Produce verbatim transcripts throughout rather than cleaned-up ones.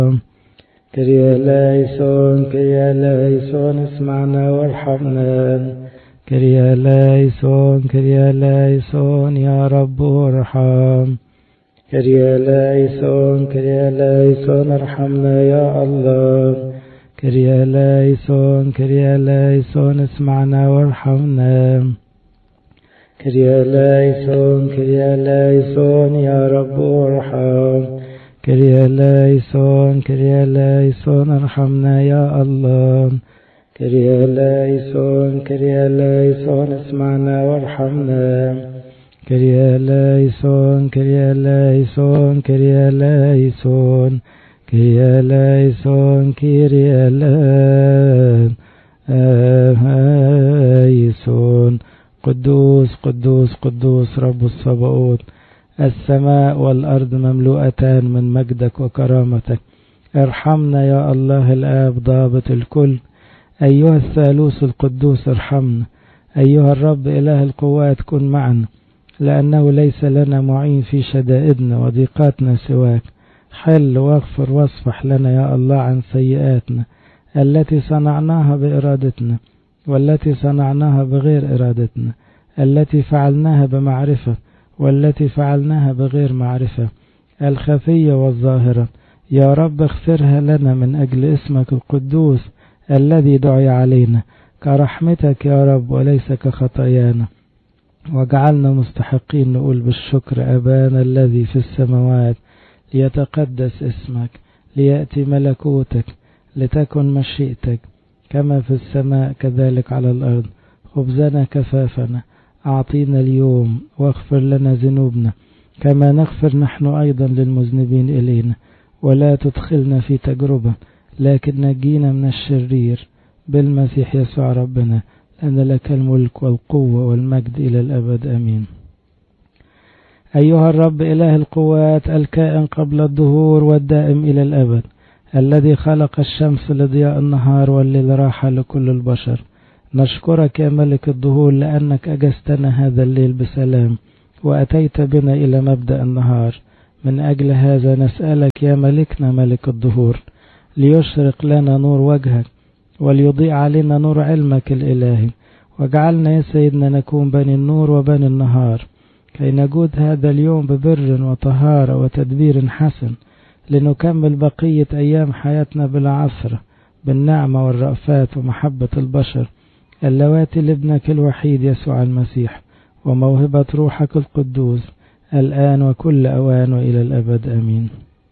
كريا لايسون كريا لايسون اسمعنا وارحمنا. كريا لايسون كريا لايسون يا رب ارحم. كريا لايسون كريا لايسون ارحمنا يا الله. كريا لايسون كريا لايسون اسمعنا وارحمنا. كريا لايسون كريا لايسون يا رب ارحم. كريا لايسون كريا لايسون ارحمنا يا الله. كريا لايسون كريا لايسون اسمعنا وارحمنا. كريا لايسون كريا لايسون كريا لايسون كريا لايسون كريا لايسون. قدوس قدوس قدوس رب الصباؤوت، السماء والأرض مملوءتان من مجدك وكرامتك. ارحمنا يا الله الآب ضابط الكل. أيها الثالوث القدوس ارحمنا. أيها الرب إله القوات كن معنا، لأنه ليس لنا معين في شدائدنا وضيقاتنا سواك. حل واغفر واصفح لنا يا الله عن سيئاتنا التي صنعناها بإرادتنا، والتي صنعناها بغير إرادتنا، التي فعلناها بمعرفة والتي فعلناها بغير معرفة، الخفية والظاهرة. يا رب اغفرها لنا من أجل اسمك القدوس الذي دعي علينا، كرحمتك يا رب وليس كخطايانا. وجعلنا مستحقين نقول بالشكر: أبانا الذي في السماوات، ليتقدس اسمك، ليأتي ملكوتك، لتكن مشيئتك كما في السماء كذلك على الأرض. خبزنا كفافنا أعطينا اليوم، واغفر لنا ذنوبنا كما نغفر نحن أيضا للمذنبين إلينا، ولا تدخلنا في تجربة لكن نجينا من الشرير، بالمسيح يسوع ربنا، لأن لك الملك والقوة والمجد إلى الأبد آمين. أيها الرب إله القوات، الكائن قبل الدهور والدائم إلى الأبد، الذي خلق الشمس لضياء النهار والليل راحة لكل البشر، نشكرك يا ملك الدهور لأنك أجزتنا هذا الليل بسلام وأتيت بنا إلى مبدأ النهار. من أجل هذا نسألك يا ملكنا ملك الدهور ليشرق لنا نور وجهك وليضيء علينا نور علمك الإلهي، واجعلنا يا سيدنا نكون بني النور وبني النهار، كي نجود هذا اليوم ببر وطهارة وتدبير حسن، لنكمل بقية أيام حياتنا بالعصر بالنعمة والرأفات ومحبة البشر اللواتي لابنك الوحيد يسوع المسيح، وموهبة روحك القدوس الآن وكل أوان وإلى الأبد آمين.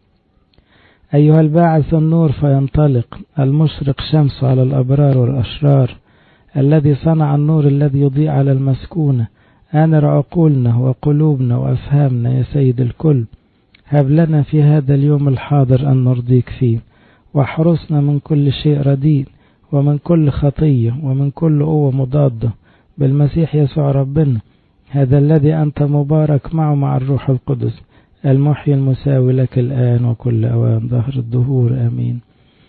أيها الباعث النور فينطلق، المشرق شمس على الأبرار والأشرار، الذي صنع النور الذي يضيء على المسكونة، أنر عقولنا وقلوبنا وأفهامنا يا سيد الكل. هب لنا في هذا اليوم الحاضر أن نرضيك فيه، واحرسنا من كل شيء رديء ومن كل خطية ومن كل قوة مضادة، بالمسيح يسوع ربنا، هذا الذي أنت مبارك معه مع الروح القدس، المحيي المساوي لك الآن وكل أوان ظهر الدهور آمين.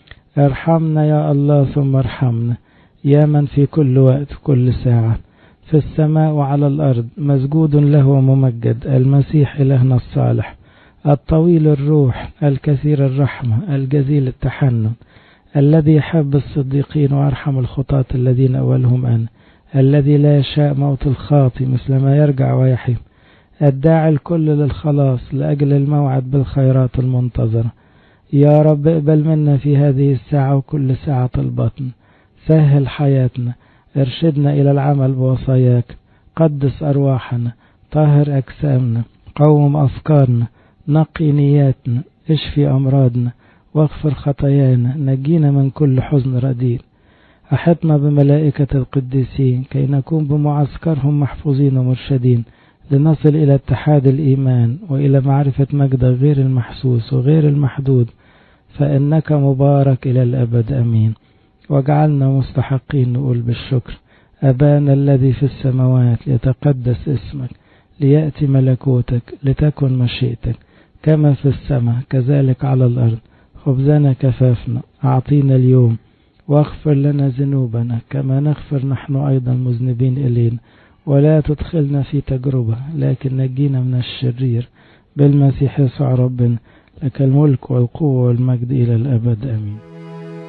ارحمنا يا الله ثم ارحمنا، يا من في كل وقت كل ساعة في السماء وعلى الأرض مسجود له وممجد، المسيح إلهنا الصالح، الطويل الروح، الكثير الرحمة، الجزيل التحنن، الذي يحب الصديقين وأرحم الخطاة الذين أولهم أنا، الذي لا يشاء موت الخاطي مثل ما يرجع ويحيي، الداعي الكل للخلاص لأجل الموعد بالخيرات المنتظرة. يا رب اقبل منا في هذه الساعة وكل ساعة البطن، سهل حياتنا، ارشدنا إلى العمل بوصاياك، قدس أرواحنا، طهر أجسامنا، قوم أفكارنا، نقي نياتنا، اشفي أمراضنا، واغفر خطايانا، نجينا من كل حزن رديء. أحطنا بملائكة القديسين كي نكون بمعسكرهم محفوظين ومرشدين، لنصل إلى اتحاد الإيمان وإلى معرفة مجد غير المحسوس وغير المحدود، فإنك مبارك إلى الأبد أمين. واجعلنا مستحقين نقول بالشكر: أبانا الذي في السماوات، ليتقدس اسمك، ليأتي ملكوتك، لتكن مشيئتك كما في السماء كذلك على الأرض. خبزنا كفافنا أعطينا اليوم، واغفر لنا ذنوبنا كما نغفر نحن أيضا مذنبين إلينا، ولا تدخلنا في تجربة لكن نجينا من الشرير، بالمسيح يسوع ربنا، لك الملك والقوة والمجد إلى الأبد آمين.